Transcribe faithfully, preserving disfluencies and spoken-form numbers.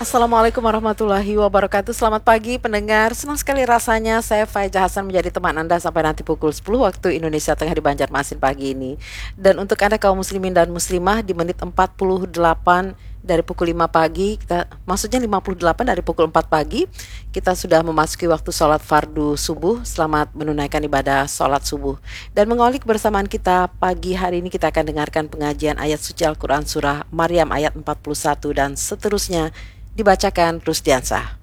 Assalamualaikum warahmatullahi wabarakatuh. Selamat pagi pendengar. Senang sekali rasanya saya Faiza Hasan menjadi teman Anda sampai nanti pukul sepuluh waktu Indonesia Tengah di Banjarmasin pagi ini. Dan untuk Anda kaum muslimin dan muslimah di menit empat puluh delapan dari pukul lima pagi, kita maksudnya lima puluh delapan dari pukul empat pagi, kita sudah memasuki waktu sholat fardu subuh. Selamat menunaikan ibadah sholat subuh. Dan mengolik bersamaan kita pagi hari ini, kita akan dengarkan pengajian ayat suci Al-Quran surah Maryam ayat empat puluh satu dan seterusnya dibacakan Rusdiansah.